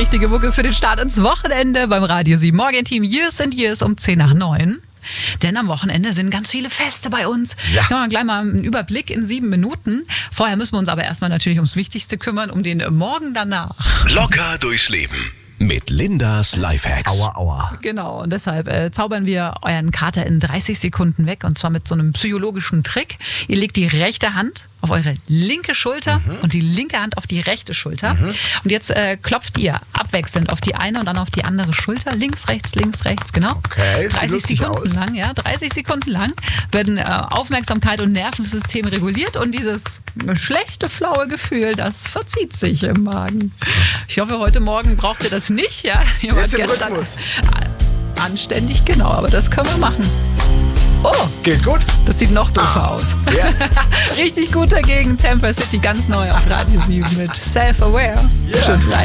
richtige Mucke für den Start ins Wochenende beim Radio 7 Morgenteam Years and Years um 10 nach 9. Denn am Wochenende sind ganz viele Feste bei uns. Ja, gleich mal einen Überblick in 7 Minuten. Vorher müssen wir uns aber erstmal natürlich ums Wichtigste kümmern, um den Morgen danach. Locker durchs Leben mit Lindas Lifehacks. Aua, aua. Genau, und deshalb zaubern wir euren Kater in 30 Sekunden weg. Und zwar mit so einem psychologischen Trick. Ihr legt die rechte Hand auf eure linke Schulter und die linke Hand auf die rechte Schulter. Und jetzt klopft ihr abwechselnd auf die eine und dann auf die andere Schulter. Links, rechts, genau. Okay, 30 Sekunden lang, ja. 30 Sekunden lang werden Aufmerksamkeit und Nervensystem reguliert und dieses schlechte, flaue Gefühl, das verzieht sich im Magen. Ich hoffe, heute Morgen braucht ihr das nicht, ja. Ihr wart Jetzt im gestern Rhythmus. anständig, genau, aber das können wir machen. Oh, Geht gut? das sieht noch doofer aus. Ja. Richtig gut dagegen. Temper City, ganz neu auf Radio 7 mit Self-Aware. Yeah. Schön frei.